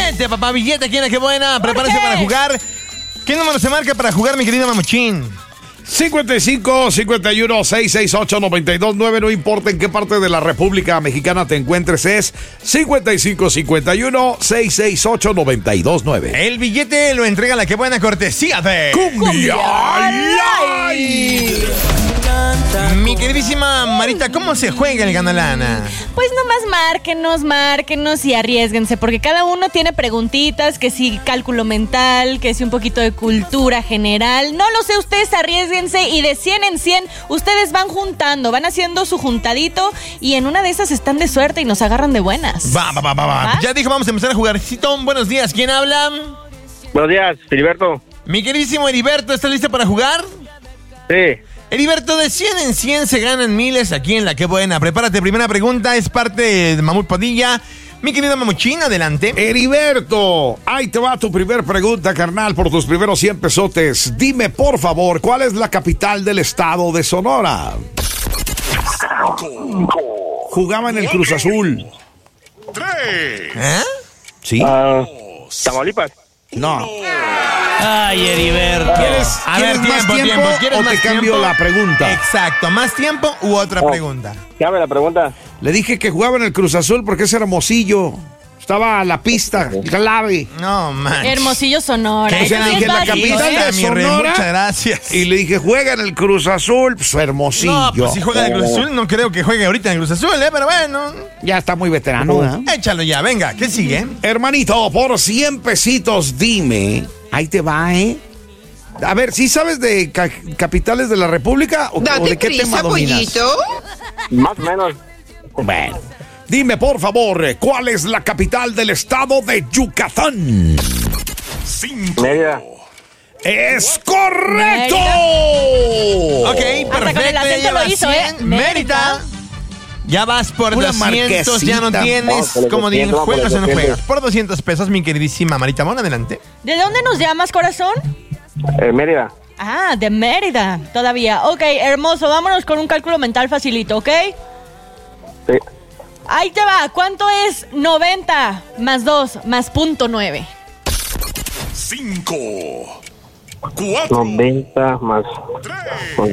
Billete, papá, billete. ¿Quién es que buena? Prepárense para jugar. ¿Qué número se marca para jugar, mi querido Mamuchín? 55 51 668 929. No importa en qué parte de la República Mexicana te encuentres, es 55 51 668 929. El billete lo entrega la que buena cortesía de Cumbia Live. Mi queridísima Marita, ¿cómo se juega el Ganalana? Pues nomás márquenos y arriésguense, porque cada uno tiene preguntitas, que si cálculo mental, que si un poquito de cultura general. No lo sé, ustedes arriésguense y de 100 en 100 ustedes van juntando, van haciendo su juntadito y en una de esas están de suerte y nos agarran de buenas. Va. Ya dijo, vamos a empezar a jugar. Citón, buenos días. ¿Quién habla? Buenos días, Heriberto. Mi queridísimo Heriberto, ¿estás listo para jugar? Sí. Heriberto, de 100 en 100 se ganan miles aquí en La Que Buena. Prepárate, primera pregunta, es parte de Mamut Padilla. Mi querido Mamuchín, adelante. Heriberto, ahí te va tu primer pregunta, carnal, por tus primeros 100 pesotes. Dime, por favor, ¿cuál es la capital del estado de Sonora? Jugaba en el Cruz Azul. ¿Eh? ¿Sí? Tamaulipas. No. Ay, Heriberto. ¿Quieres más tiempo ¿Quieres o más te cambio tiempo? la pregunta? Exacto, ¿más tiempo u otra pregunta? Cabe la pregunta. Le dije que jugaba en el Cruz Azul porque es Hermosillo. Estaba a la pista, clave. No, man. Hermosillo, Sonora. ¿Qué? Eso Ya sí dije es la básico, capital ¿eh? de mi rey, Sonora. muchas gracias. Y le dije, juega en el Cruz Azul, pues Hermosillo. No, pues si juega en el Cruz Azul, no creo que juegue ahorita en el Cruz Azul, pero bueno. Ya está muy veterano, ¿eh? Échalo ya, venga, ¿qué sigue? Hermanito, por 100 pesitos, dime. Ahí te va, ¿eh? A ver, ¿sí sabes de capitales de la República o de qué tema dominas? Más o menos. Bueno, dime, por favor, ¿cuál es la capital del estado de Yucatán? Mérida. ¡Es correcto! Ok, Hasta con el perfecto. acento ya lo llevas hizo, ¿eh? 100. Mérida. Ya vas por Pura 200, ya no marquesita. tienes, Vamos por los como 200, dices, juegas o no 200. juegas. Por 200 pesos, mi queridísima Marita Mon, adelante. ¿De dónde nos llamas, corazón? Mérida. Ah, de Mérida, todavía. Ok, hermoso, vámonos con un cálculo mental facilito, ¿ok? Sí. Ahí te va, ¿cuánto es 90 más 2 más .9? 5, 4, 90 más 2.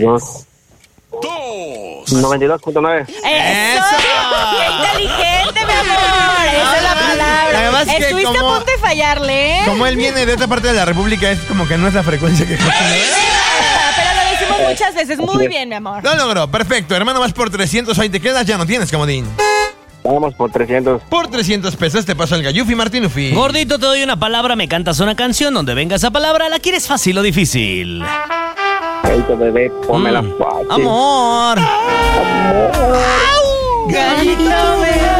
2. 92.9. ¡Eso! ¡Qué inteligente, mi amor! Esa es la palabra. Además que Estuviste como- a punto de fallarle, ¿eh? Como él viene de otra parte de la República, es como que no es la frecuencia que... Pero lo decimos muchas veces. Muy bien, mi amor. Lo logró, perfecto. Hermano, vas por 300, ahí te quedas, ya no tienes comodín. Vamos por 300. Por 300 pesos te paso el Gallufi Martinufi. Gordito, te doy una palabra, me cantas una canción. Donde venga esa palabra, ¿la quieres fácil o difícil? Ahí te bebé, pónmela fácil. Amor. Gallito,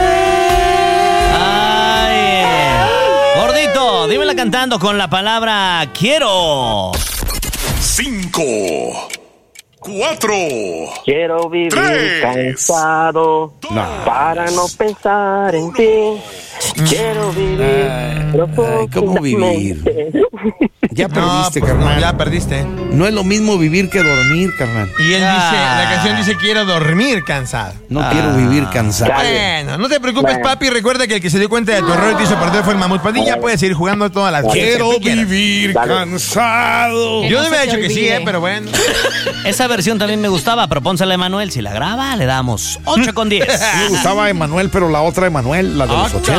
Ay. Gordito, dímela cantando con la palabra quiero. 5, 4, Quiero vivir 3. cansado para no pensar en ti. Quiero vivir ¿cómo vivir? Ya No, perdiste, pues carnal. no, ya perdiste. No es lo mismo vivir que dormir, carnal. Y él dice, la canción dice, quiero dormir cansado. No quiero vivir cansado. Bueno, no te preocupes, papi. Recuerda que el que se dio cuenta de tu error y te hizo perder fue el Mamut Padilla. Puedes seguir jugando todas las veces Quiero que tú quieras. vivir Dale. cansado. Que Yo no no se me he te dicho que sí, olvide. pero bueno. Esa versión también me gustaba. Propónsela a Emanuel. Si la graba, le damos 8 con 10. Me gustaba Emanuel, pero la otra Emanuel, la de los 80.